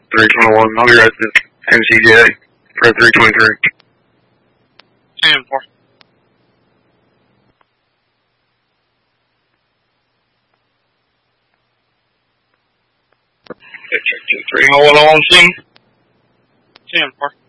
321. I'll be resident NCJ for 323. 10-4. Check 2-3. Hold on, scene. 10-4.